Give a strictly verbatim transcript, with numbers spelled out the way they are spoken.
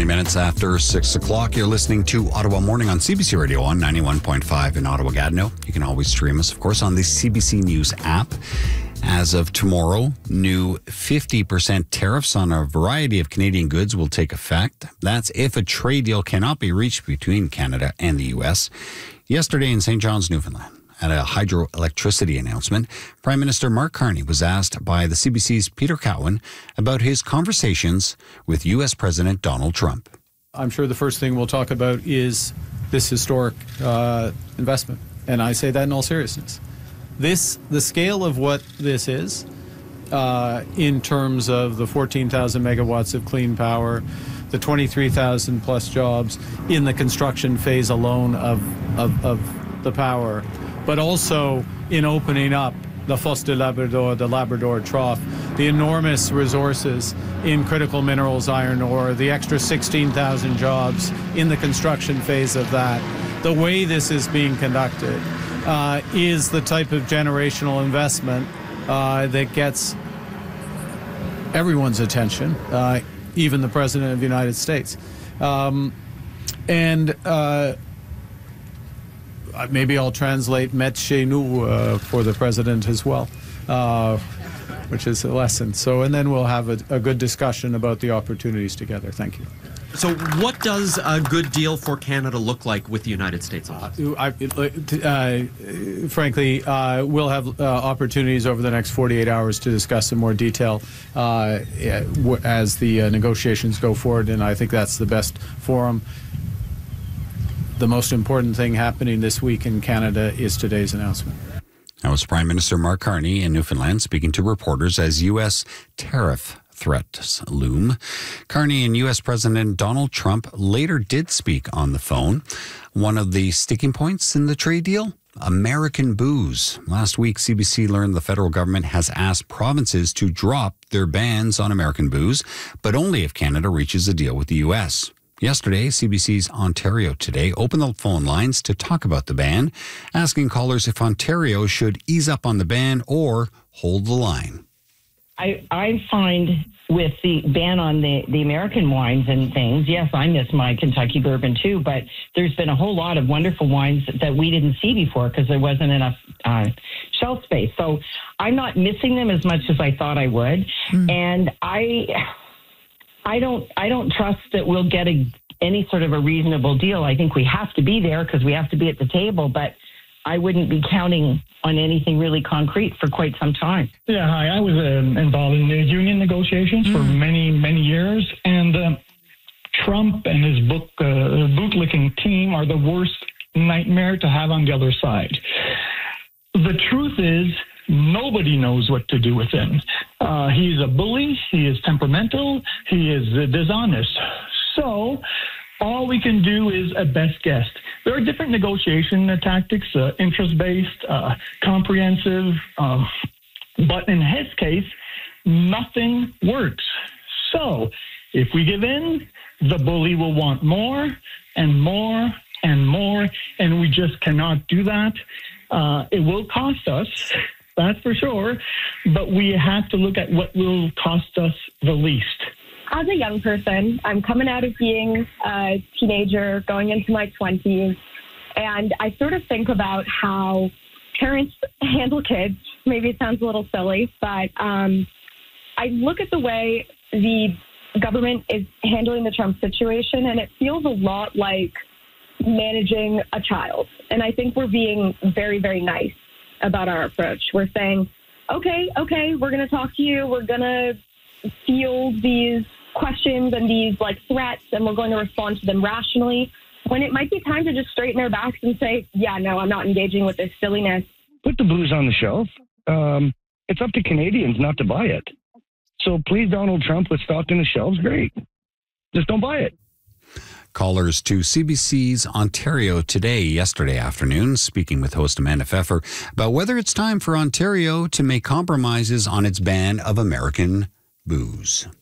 twenty minutes after six o'clock. You're listening to Ottawa Morning on C B C Radio on ninety-one point five in Ottawa Gatineau. You can always stream us, of course, on the C B C News app. As of tomorrow, new fifty percent tariffs on a variety of Canadian goods will take effect. That's if a trade deal cannot be reached between Canada and the U S. Yesterday in Saint John's, Newfoundland, at a hydroelectricity announcement, Prime Minister Mark Carney was asked by the C B C's Peter Cowan about his conversations with U S President Donald Trump. I'm sure the first thing we'll talk about is this historic uh, investment, and I say that in all seriousness. This, the scale of what this is, uh, in terms of the fourteen thousand megawatts of clean power, the twenty-three thousand plus jobs in the construction phase alone of, of, of the power, but also in opening up the Fosse de Labrador, the Labrador Trough, the enormous resources in critical minerals, iron ore, the extra sixteen thousand jobs in the construction phase of that. The way this is being conducted uh, is the type of generational investment uh, that gets everyone's attention, uh, even the President of the United States. Um, and uh, Maybe I'll translate "met chez nous" uh, for the president as well, uh, which is a lesson. So, and then we'll have a, a good discussion about the opportunities together. Thank you. So, what does a good deal for Canada look like with the United States on it? Uh, uh, frankly, uh, we'll have uh, opportunities over the next forty-eight hours to discuss in more detail uh, as the uh, negotiations go forward, and I think that's the best forum. The most important thing happening this week in Canada is today's announcement. That was Prime Minister Mark Carney in Newfoundland speaking to reporters as U S tariff threats loom. Carney and U S President Donald Trump later did speak on the phone. One of the sticking points in the trade deal? American booze. Last week, C B C learned the federal government has asked provinces to drop their bans on American booze, but only if Canada reaches a deal with the U S. Yesterday, C B C's Ontario Today opened the phone lines to talk about the ban, asking callers if Ontario should ease up on the ban or hold the line. I, I find with the ban on the, the American wines and things, yes, I miss my Kentucky bourbon too, but there's been a whole lot of wonderful wines that we didn't see before because there wasn't enough uh, shelf space. So I'm not missing them as much as I thought I would. Mm. And I... I don't I don't trust that we'll get a, any sort of a reasonable deal. I think we have to be there because we have to be at the table, but I wouldn't be counting on anything really concrete for quite some time. Yeah, hi. I was uh, involved in the union negotiations mm. for many, many years, and uh, Trump and his book, uh, bootlicking team are the worst nightmare to have on the other side. The truth is, nobody knows what to do with him. Uh, he's a bully. He is temperamental. He is uh, dishonest. So all we can do is a best guess. There are different negotiation uh, tactics, uh, interest-based, uh, comprehensive. Um, but in his case, nothing works. So if we give in, the bully will want more and more and more, and we just cannot do that. Uh, it will cost us. That's for sure. But we have to look at what will cost us the least. As a young person, I'm coming out of being a teenager, going into my twenties, and I sort of think about how parents handle kids. Maybe it sounds a little silly, but um, I look at the way the government is handling the Trump situation, and it feels a lot like managing a child. And I think we're being very, very nice about our approach. We're saying, okay, okay, we're going to talk to you. We're going to field these questions and these like threats, and we're going to respond to them rationally, when it might be time to just straighten our backs and say, yeah, no, I'm not engaging with this silliness. Put the booze on the shelf. Um, it's up to Canadians not to buy it. So please, Donald Trump, what's stocked in the shelves, great. Just don't buy it. Callers to C B C's Ontario Today yesterday afternoon, speaking with host Amanda Pfeffer about whether it's time for Ontario to make compromises on its ban of American booze.